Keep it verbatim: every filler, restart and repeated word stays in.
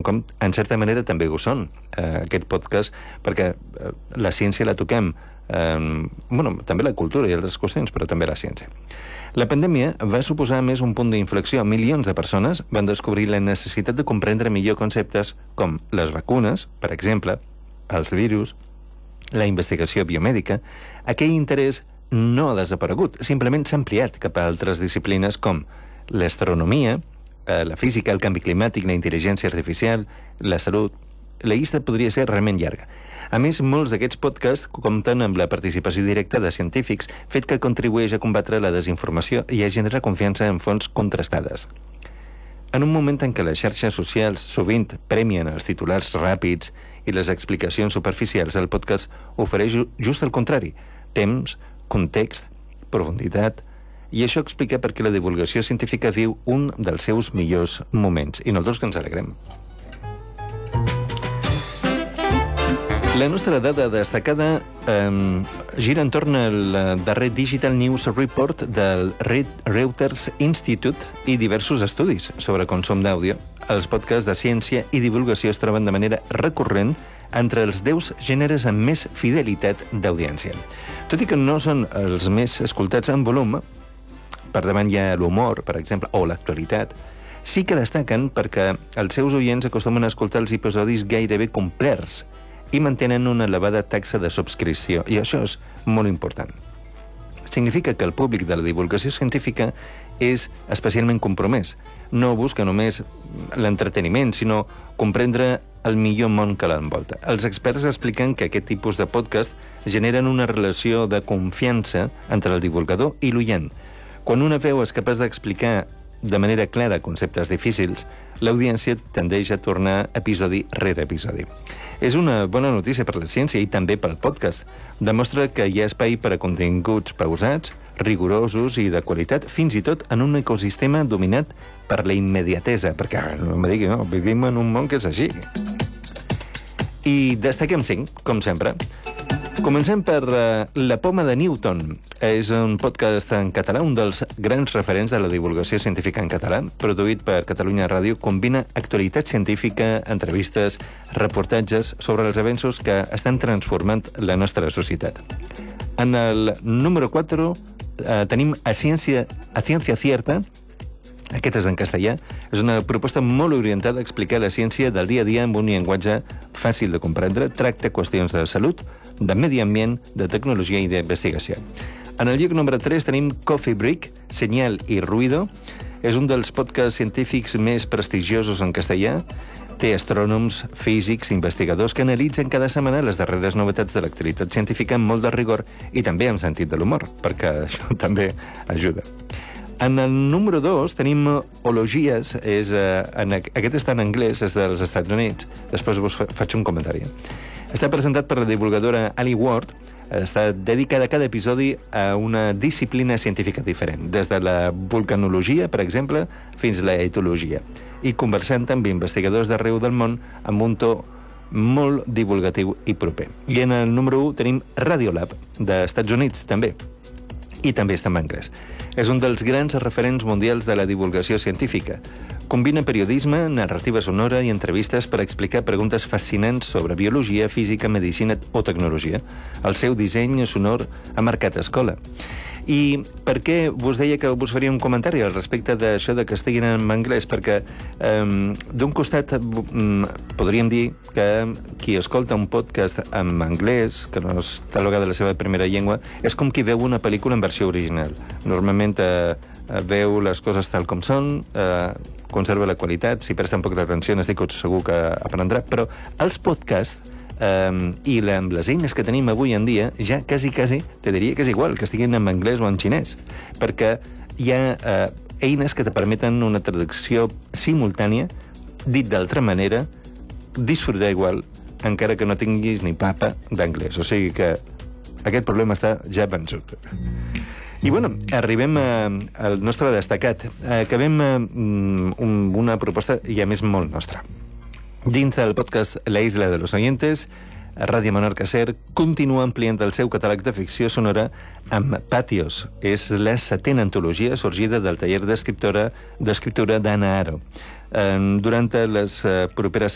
com, en certa manera, també ho són, eh, aquest podcast, perquè eh, la ciència la toquem, eh, bueno, també la cultura i altres qüestions, però també la ciència. La pandèmia va suposar més un punt d'inflexió. Milions de persones van descobrir la necessitat de comprendre millor conceptes com les vacunes, per exemple, els virus, la investigació biomèdica. Aquell interès no ha desaparegut, simplement s'ha ampliat cap a altres disciplines com l'astronomia, la física, el canvi climàtic, la intel·ligència artificial, la salut. La llista podria ser realment llarga. A més, molts d'aquests podcasts compten amb la participació directa de científics, fet que contribueix a combatre la desinformació i a generar confiança en fonts contrastades. En un moment en què les xarxes socials sovint premien els titulars ràpids i les explicacions superficials, el podcast ofereix just el contrari: temps, context, profunditat. I això explica per què la divulgació científica viu un dels seus millors moments. I nosaltres que ens alegrem. La nostra dada destacada eh, gira entorn al darrer Digital News Report del Reuters Institute i diversos estudis sobre consum d'àudio. Els podcasts de ciència i divulgació es troben de manera recurrent entre els deu gèneres amb més fidelitat d'audiència. Tot i que no són els més escoltats en volum, per davant hi ha l'humor, per exemple, o l'actualitat, sí que destaquen perquè els seus oients acostumen a escoltar els episodis gairebé complerts i mantenen una elevada taxa de subscripció, i això és molt important. Significa que el públic de la divulgació científica és especialment compromès. No busca només l'entreteniment, sinó comprendre el millor món que l'envolta. Els experts expliquen que aquest tipus de podcast generen una relació de confiança entre el divulgador i l'oient. Quan una veu és capaç d'explicar de manera clara conceptes difícils, l'audiència tendeix a tornar episodi rere episodi. És una bona notícia per la ciència i també pel podcast. Demostra que hi ha espai per a continguts pausats, rigorosos i de qualitat, fins i tot en un ecosistema dominat per la immediatesa, perquè no em digui, no, vivim en un món que és així. I destaquem cinc, com sempre. Comencem per uh, La poma de Newton. És un podcast en català, un dels grans referents de la divulgació científica en català, produït per Catalunya Ràdio, combina actualitat científica, entrevistes, reportatges sobre els avenços que estan transformant la nostra societat. En el número quatre uh, tenim A Ciència, a Ciència Cierta. Aquest és en castellà. És una proposta molt orientada a explicar la ciència del dia a dia amb un llenguatge fàcil de comprendre. Tracta qüestions de salut, de medi ambient, de tecnologia i d'investigació. En el lloc número tres tenim Coffee Break, Senyal i Ruido. És un dels podcasts científics més prestigiosos en castellà. Té astrònoms, físics, investigadors que analitzen cada setmana les darreres novetats de l'actualitat científica amb molt de rigor i també amb sentit de l'humor, perquè això també ajuda. En el número dos tenim Ologies, és, eh, en, aquest està en anglès, és dels Estats Units, després vos faig un comentari. Està presentat per la divulgadora Ali Ward, està dedicada cada episodi a una disciplina científica diferent, des de la vulcanologia, per exemple, fins a la etologia, i conversant amb investigadors d'arreu del món amb un to molt divulgatiu i proper. I en el número un tenim Radiolab, dels Estats Units, també, i també està en anglès. És un dels grans referents mundials de la divulgació científica. Combina periodisme, narrativa sonora i entrevistes per explicar preguntes fascinants sobre biologia, física, medicina o tecnologia. El seu disseny sonor ha marcat escola. I per què vos deia que vos faria un comentari al respecte d'això de que estiguin en anglès? Perquè eh, d'un costat eh, podríem dir que qui escolta un podcast en anglès, que no és tal vegada la seva primera llengua, és com qui veu una pel·lícula en versió original. Normalment eh, veu les coses tal com són, eh, conserva la qualitat, si presta un poc d'atenció estic segur que aprendrà, però els podcasts Um, i la, amb les eines que tenim avui en dia ja quasi, quasi, te diria que és igual que estiguin en anglès o en xinès, perquè hi ha uh, eines que te permeten una traducció simultània, dit d'altra manera, disfrutar igual, encara que no tinguis ni papa d'anglès. O sigui que aquest problema està ja vençut. I bueno, arribem a, al nostre destacat. Acabem amb una proposta ja més molt nostra. Dins del podcast La Isla de los Oyentes, Ràdio Menorca Ser continua ampliant el seu catàleg de ficció sonora amb Patios. És la setena antologia sorgida del taller d'escriptura d'escriptura d'Anna Aro. Durant les properes